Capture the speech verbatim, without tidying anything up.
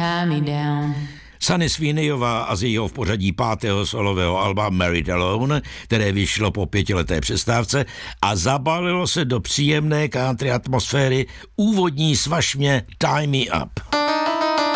tie me down. Sunny Sweeneyová a z jejího v pořadí pátého solového alba Married Alone, které vyšlo po pětileté přestávce a zabalilo se do příjemné country atmosféry úvodní svašmě Tie Me Up.